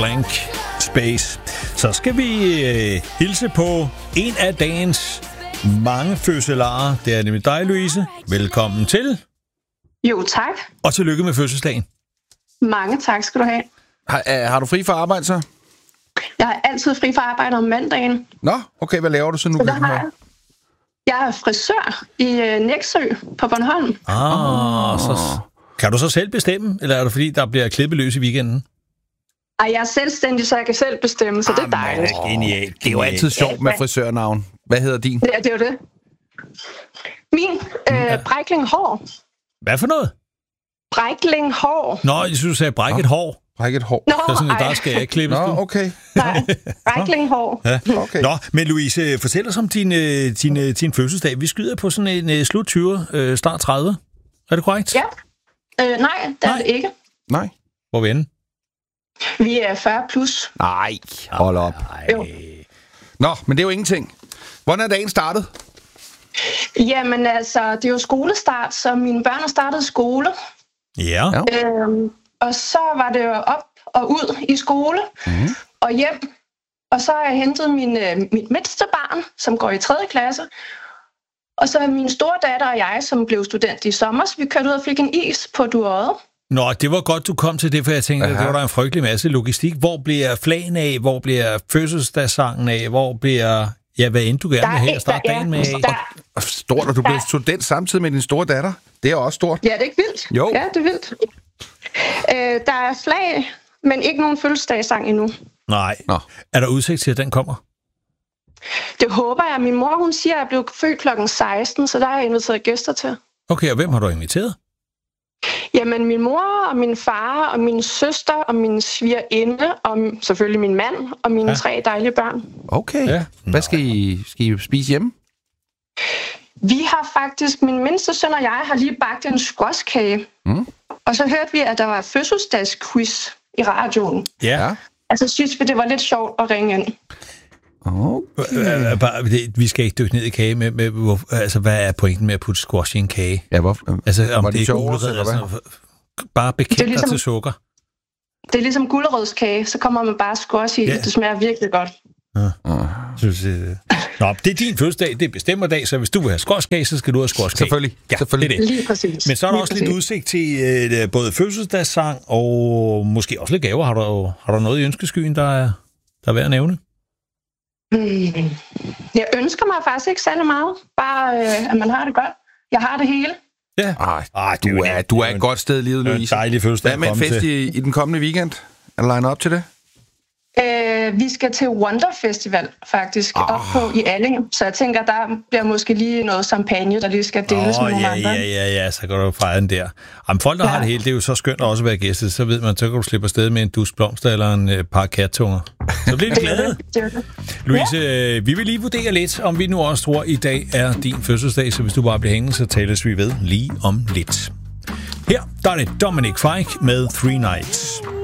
Blank Space. Så skal vi hilse på en af dagens mange fødselarer. Det er nemlig dig, Louise. Velkommen til. Jo, tak. Og tillykke med fødselsdagen. Mange tak skal du have. Har du fri for arbejde så? Jeg har altid fri for arbejde om mandagen. Nå, okay, hvad laver du så nu? Så jeg er frisør i Nexø på Bornholm. Så kan du så selv bestemme, eller er det fordi, der bliver klippet løs i weekenden? Ej, jeg er selvstændig, så jeg kan selv bestemme, så det er dejligt. Genialt. Det er jo altid sjovt med frisørnavn. Hvad hedder din? Ja, det er jo det. Min Brækling Hår. Hvad for noget? Brækling Hår. Nå, jeg synes, du sagde brækket hår. Brækket hår. Nå, Så sådan, der skal jeg klippes. Nå, okay. Nej, Brækling Hår. Ja. Okay. Nå, men Louise, fortæl os om din fødselsdag. Vi skyder på sådan en slut 20, start 30. Er det korrekt? Ja. Nej, det er det ikke. Nej. Hvor er vi henne? Vi er 40 plus. Nej, hold op. Jo. Nå, men det er jo ingenting. Hvordan er dagen startet? Jamen altså, det er jo skolestart, så mine børn har startet skole. Ja. Og så var det jo op og ud i skole og hjem. Og så har jeg hentet mit mindste barn, som går i 3. klasse. Og så min store datter og jeg, som blev student i sommer, så vi kørte ud og fik en is på Duodde. Nå, det var godt, du kom til det, for jeg tænkte, at det var der en frygtelig masse logistik. Hvor bliver flagene af? Hvor bliver fødselsdagssangen af? Hvor bliver... Ja, hvad end du gerne vil have at starte dagen med? Stort, og du blev student samtidig med din store datter. Det er også stort. Ja, det er ikke vildt. Jo. Ja, det er vildt. Der er flag, men ikke nogen fødselsdagssang endnu. Nej. Nå. Er der udsigt til, at den kommer? Det håber jeg. Min mor, hun siger, at jeg blev født klokken 16, så der har jeg inviteret gæster til. Okay, og hvem har du inviteret? Jamen, min mor og min far og min søster og min svigerinde og selvfølgelig min mand og mine 3 dejlige børn. Okay. Ja. Hvad skal I spise hjemme? Vi har faktisk, min mindste søn og jeg har lige bagt en squashkage. Og så hørte vi, at der var fødselsdagsquiz i radioen. Ja. Altså, synes vi, det var lidt sjovt at ringe ind. Okay. Vi skal ikke dykke ned i kage med altså, hvad er pointen med at putte squash i en kage? Ja, hvorfor? Altså, om var det er gulerod, altså, bare bekend ligesom, til sukker. Det er ligesom gulerodskage, så kommer man bare squash i. Ja. Det smager virkelig godt. Nå, det er din fødselsdag, det er bestemmerdag, så hvis du vil have squashkage, så skal du have squashkage. Selvfølgelig. Ja, selvfølgelig. Det. Lige præcis. Men så er der også lidt udsigt til både fødselsdagssang og måske også lidt gaver. Har du noget i ønskeskyen, der er værd at nævne? Jeg ønsker mig faktisk ikke særlig meget. Bare, at man har det godt. Jeg har det hele. Ja. Du er et godt sted i livet, Louise. Dejlig fødselsdag. Hvad med en fest i den kommende weekend? Er der line op til det? Vi skal til Wonder Festival, faktisk, op på i Allinge. Så jeg tænker, der bliver måske lige noget champagne, der lige skal deles med nogle andre. Ja, så kan du fejre den der. Jamen, folk, der har det hele, det er jo så skønt at også være gæster. Så ved man, så kan du slippe afsted med en dus blomster eller en par kattunger. Så bliver de glade. Louise, vi vil lige vurdere lidt, om vi nu også tror, i dag er din fødselsdag. Så hvis du bare bliver hængende, så tales vi ved lige om lidt. Her der er det Dominic Fike med 3 Nights.